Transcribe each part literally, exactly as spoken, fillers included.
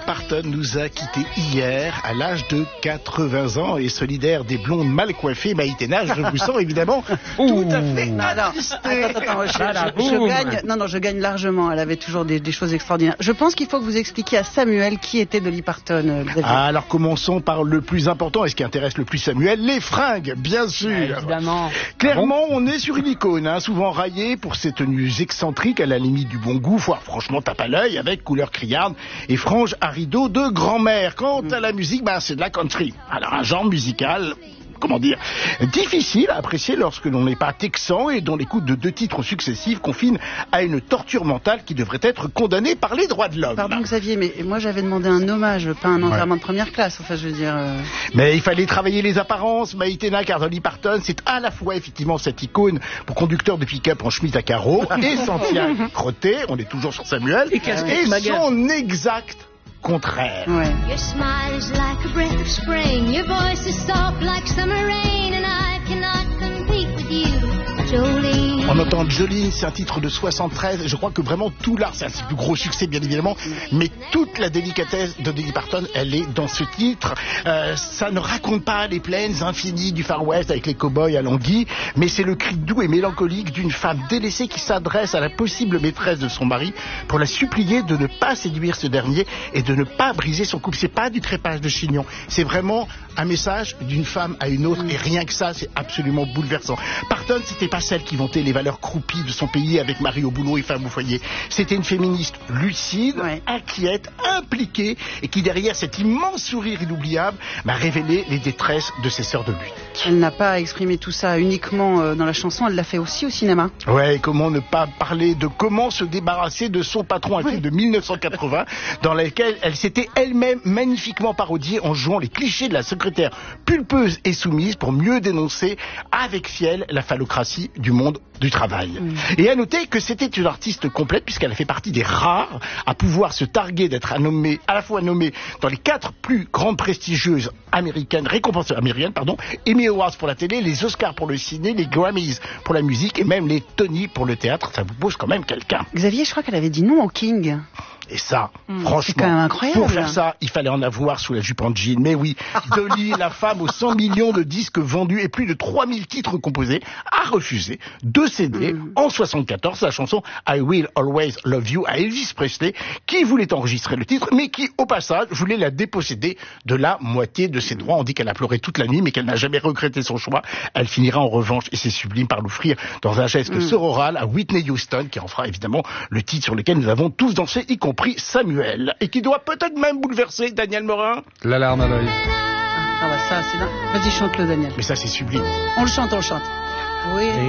Parton nous a quittés hier à l'âge de quatre-vingts ans et solidaire des blondes mal coiffées, Maïtena, je vous sens évidemment tout à fait non, alors, attends, attends, je, je, je gagne, non, non, je gagne largement. Elle avait toujours des, des choses extraordinaires. Je pense qu'il faut que vous expliquiez à Samuel qui était Dolly Parton. Xavier. Ah, alors commençons par le plus important et ce qui intéresse le plus Samuel, les fringues, bien sûr. Ouais, évidemment. Clairement, on est sur une icône, hein, souvent raillée pour ses tenues excentriques à la limite du bon goût, voire franchement tape à l'œil avec couleur criarde et franges à rideaux de grand-mère. Quant à la musique, bah, c'est de la country. Alors un genre musical, comment dire, difficile à apprécier lorsque l'on n'est pas texan et dont l'écoute de deux titres successifs confine à une torture mentale qui devrait être condamnée par les droits de l'homme. Pardon Xavier, mais moi j'avais demandé un hommage, pas un enterrement ouais. de première classe, enfin je veux dire... Euh... Mais il fallait travailler les apparences, Maïtena, car Dolly Parton, c'est à la fois effectivement cette icône pour conducteur de pick-up en chemise à carreaux et Santiago crotté, on est toujours sur Samuel, et, et son exact contraire. Ouais. Your smile is like a breath of spring. Your voice is soft like summer rain. And I cannot compete with you, Jolene. On entend Jolene, c'est un titre de soixante-treize. Je crois que vraiment tout l'art, c'est un plus gros succès bien évidemment, mais toute la délicatesse de Dolly Parton, elle est dans ce titre. Euh, ça ne raconte pas les plaines infinies du Far West avec les cow-boys à Languille, mais c'est le cri doux et mélancolique d'une femme délaissée qui s'adresse à la possible maîtresse de son mari pour la supplier de ne pas séduire ce dernier et de ne pas briser son couple. C'est pas du crépage de chignon, c'est vraiment un message d'une femme à une autre et rien que ça, c'est absolument bouleversant. Parton, c'était pas celle qui vantait les valeurs croupies de son pays avec mari au boulot et femme au foyer. C'était une féministe lucide, ouais. inquiète, impliquée et qui derrière cet immense sourire inoubliable m'a révélé les détresses de ses sœurs de lutte. Elle n'a pas exprimé tout ça uniquement dans la chanson, elle l'a fait aussi au cinéma. Ouais, comment ne pas parler de comment se débarrasser de son patron, un film ouais. de mille neuf cent quatre-vingts dans lequel elle s'était elle-même magnifiquement parodiée en jouant les clichés de la secrétaire pulpeuse et soumise pour mieux dénoncer avec fiel la phallocratie du monde du travail. Mmh. Et à noter que c'était une artiste complète puisqu'elle a fait partie des rares à pouvoir se targuer d'être nommée, à la fois nommée dans les quatre plus grandes prestigieuses américaines, récompenses américaines, pardon, Emmy Awards pour la télé, les Oscars pour le ciné, les Grammys pour la musique et même les Tony pour le théâtre. Ça vous pose quand même quelqu'un. Xavier, je crois qu'elle avait dit non au King. Et ça, mmh, franchement, c'est quand même incroyable. Pour faire ça, il fallait en avoir sous la jupe en jean. Mais oui, Dolly, la femme aux cent millions de disques vendus et plus de trois mille titres composés, a refusé de céder mmh. en soixante-quatorze sa chanson I Will Always Love You à Elvis Presley, qui voulait enregistrer le titre, mais qui, au passage, voulait la déposséder de la moitié de ses droits. On dit qu'elle a pleuré toute la nuit, mais qu'elle n'a jamais regretté son choix. Elle finira en revanche, et c'est sublime, par l'offrir dans un geste mmh. sororal à Whitney Houston, qui en fera évidemment le titre sur lequel nous avons tous dansé, y compris pris Samuel, et qui doit peut-être même bouleverser Daniel Morin. La larme à l'œil. Ah bah ça, c'est là. Vas-y, chante-le, Daniel. Mais ça, c'est sublime. On le chante, on le chante. Oui. Et...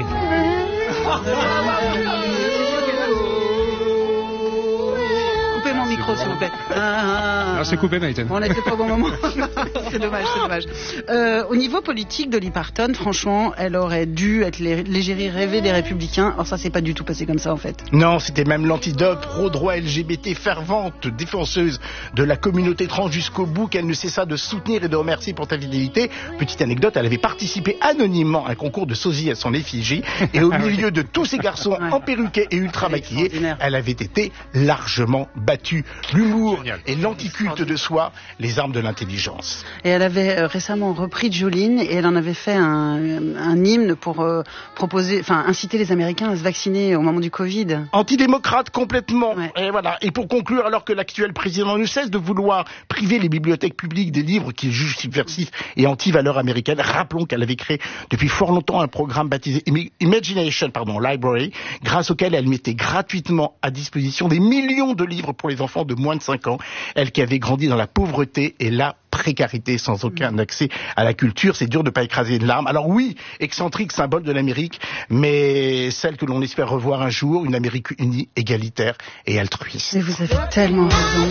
Coupez mon micro, s'il vous plaît. Ah, ah, c'est coupé, Maïten. On n'était pas au bon moment. C'est dommage, c'est dommage. Euh, au niveau politique, Dolly Parton, franchement, elle aurait dû être l'égérie rêvée des Républicains. Or ça, c'est pas du tout passé comme ça, en fait. Non, c'était même l'antidote pro-droit L G B T, fervente défenseuse de la communauté trans jusqu'au bout, qu'elle ne cessa de soutenir et de remercier pour ta fidélité. Petite anecdote, elle avait participé anonymement à un concours de sosie à son effigie, et au milieu de tous ces garçons ouais. emperruqués et ultra maquillés, elle avait été largement battue. L'humour et l'anticulte de soi, les armes de l'intelligence. Et elle avait euh, récemment repris Jolene et elle en avait fait un, un hymne pour euh, proposer, enfin inciter les Américains à se vacciner au moment du Covid. Antidémocrate complètement. Ouais. Et voilà. Et pour conclure, alors que l'actuel président ne cesse de vouloir priver les bibliothèques publiques des livres qu'il juge subversifs et anti-valeurs américaines, rappelons qu'elle avait créé depuis fort longtemps un programme baptisé Imagination, pardon, Library, grâce auquel elle mettait gratuitement à disposition des millions de livres pour les enfants de moins de cinq ans. Elle qui avait grandi dans la pauvreté et la précarité sans aucun accès à la culture, c'est dur de ne pas écraser une larme. Alors oui, excentrique, symbole de l'Amérique, mais celle que l'on espère revoir un jour, une Amérique unie, égalitaire et altruiste. Mais vous avez tellement raison.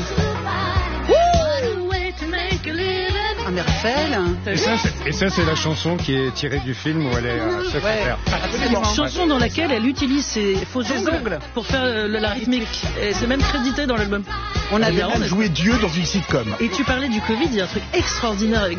Ah mais Raphaël. Et ça, et ça, c'est la chanson qui est tirée du film où elle est euh, secrétaire. Ouais, une chanson dans laquelle elle utilise ses faux ongles, ongles pour faire euh, la rythmique. Et c'est même crédité dans l'album. On a même joué Dieu dans une sitcom. Et tu parlais du Covid, il y a un truc extraordinaire avec